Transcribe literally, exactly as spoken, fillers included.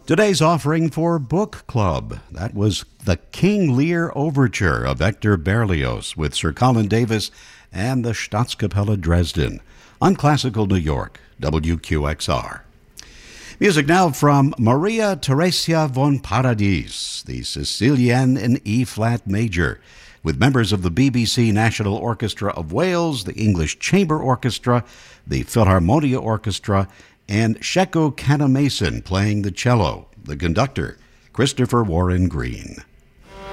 Today's offering for Book Club. That was the King Lear Overture of Hector Berlioz with Sir Colin Davis and the Staatskapelle Dresden on Classical New York, W Q X R. Music now from Maria Theresia von Paradis, the Sicilian in E-flat major, with members of the B B C National Orchestra of Wales, the English Chamber Orchestra, the Philharmonia Orchestra, and Sheko Kanamason playing the cello, the conductor, Christopher Warren Green.